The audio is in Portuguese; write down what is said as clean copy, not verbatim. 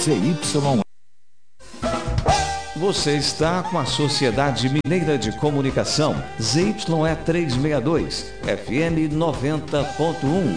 ZYE. Você está com a Sociedade Mineira de Comunicação, ZYE 362, FM 90.1.